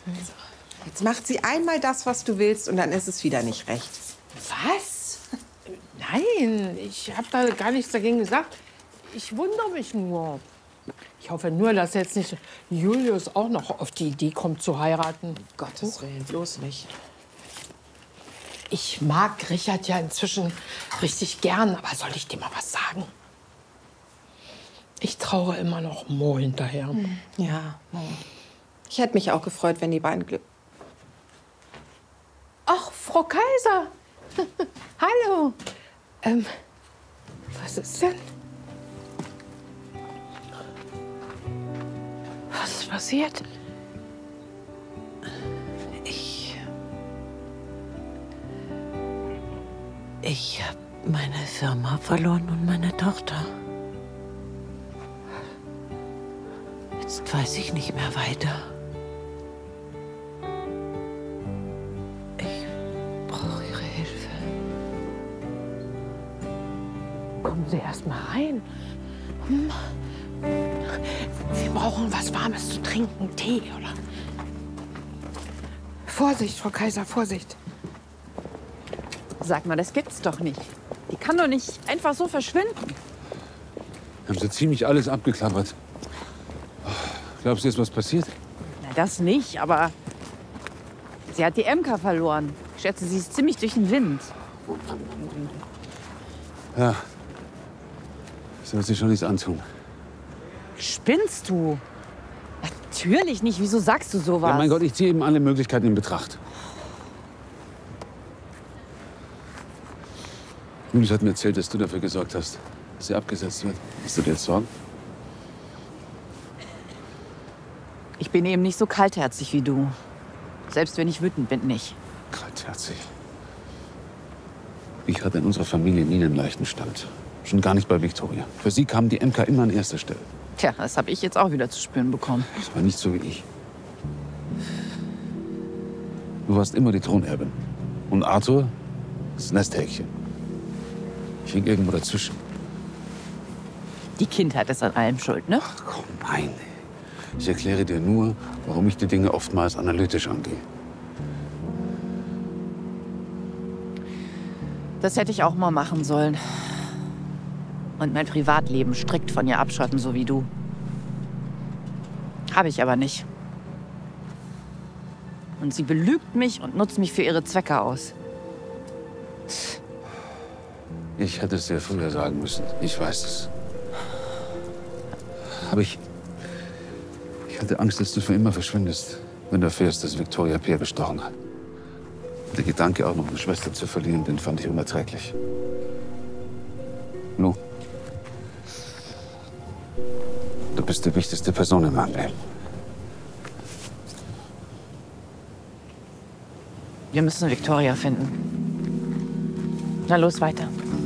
Jetzt macht sie einmal das, was du willst, und dann ist es wieder nicht recht. Was? Nein, ich habe da gar nichts dagegen gesagt. Ich wundere mich nur. Ich hoffe nur, dass jetzt nicht Julius auch noch auf die Idee kommt, zu heiraten. Um Gottes Willen, bloß nicht. Ich mag Richard ja inzwischen richtig gern, aber soll ich dir mal was sagen? Ich traue immer noch Mo hinterher. Ja, ich hätte mich auch gefreut, wenn die beiden Glück... Ach, Frau Kaiser. Hallo. Was ist denn? Was ist passiert? Ich habe meine Firma verloren und meine Tochter. Jetzt weiß ich nicht mehr weiter. Ich brauche Ihre Hilfe. Kommen Sie erst mal rein. Wir brauchen was Warmes zu trinken, Tee, oder? Vorsicht, Frau Kaiser, Vorsicht. Sag mal, das gibt's doch nicht. Die kann doch nicht einfach so verschwinden. Haben sie ziemlich alles abgeklappert. Glaubst du, ist was passiert? Na, das nicht, aber sie hat die MK verloren. Ich schätze, sie ist ziemlich durch den Wind. Ja. Soll sich schon nichts antun. Spinnst du? Natürlich nicht. Wieso sagst du sowas? Ja, mein Gott, ich ziehe eben alle Möglichkeiten in Betracht. Julius hat mir erzählt, dass du dafür gesorgt hast, dass sie abgesetzt wird. Hast du dir jetzt Sorgen? Ich bin eben nicht so kaltherzig wie du. Selbst wenn ich wütend bin, nicht. Kaltherzig. Ich hatte in unserer Familie nie einen leichten Stand. Schon gar nicht bei Victoria. Für sie kam die MK immer an erster Stelle. Tja, das habe ich jetzt auch wieder zu spüren bekommen. Das war nicht so wie ich. Du warst immer die Thronerbin. Und Arthur, das Nesthäkchen. Ich hing irgendwo dazwischen. Die Kindheit ist an allem schuld, ne? Ach komm, nein. Ich erkläre dir nur, warum ich die Dinge oftmals analytisch angehe. Das hätte ich auch mal machen sollen. Und mein Privatleben strikt von ihr abschotten, so wie du. Habe ich aber nicht. Und sie belügt mich und nutzt mich für ihre Zwecke aus. Ich hätte es dir früher sagen müssen. Ich weiß es. Aber ich hatte Angst, dass du für immer verschwindest, wenn du erfährst, dass Victoria Pierre bestochen hat. Der Gedanke, auch noch eine Schwester zu verlieren, den fand ich unerträglich. Lu, du bist die wichtigste Person in meinem Leben. Wir müssen Victoria finden. Na los, weiter.